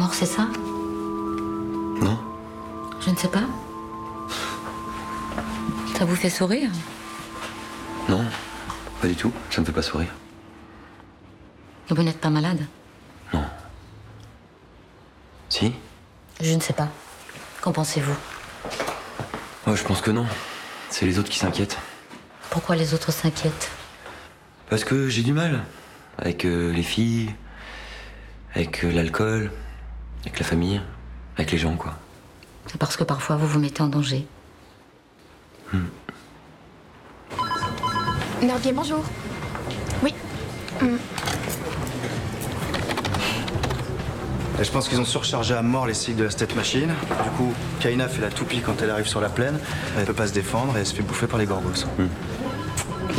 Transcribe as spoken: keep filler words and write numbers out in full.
Alors c'est ça? Non. Je ne sais pas. Ça vous fait sourire? Non, pas du tout. Ça me fait pas sourire. Et vous n'êtes pas malade? Non. Si? Je ne sais pas. Qu'en pensez-vous? Oh, je pense que non. C'est les autres qui s'inquiètent. Pourquoi les autres s'inquiètent? Parce que j'ai du mal. Avec euh, les filles, avec euh, l'alcool, avec la famille, avec les gens, quoi. C'est parce que parfois vous vous mettez en danger. Hmm. Nervier, bonjour. Oui. Hum. Et je pense qu'ils ont surchargé à mort les cycles de la state machine. Du coup, Kaina fait la toupie quand elle arrive sur la plaine. Elle peut pas se défendre et elle se fait bouffer par les gorgos. Hmm.